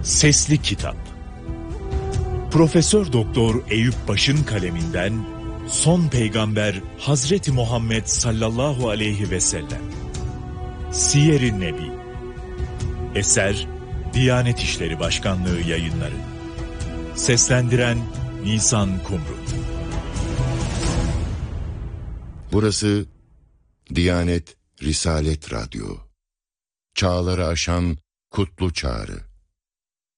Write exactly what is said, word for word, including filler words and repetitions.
Sesli Kitap. Profesör Doktor Eyüp Baş'ın kaleminden Son Peygamber Hazreti Muhammed sallallahu aleyhi ve sellem. Siyer-i Nebi. Eser Diyanet İşleri Başkanlığı Yayınları. Seslendiren Nisan Kumru. Burası Diyanet Risalet Radyo. Çağları aşan kutlu çağrı.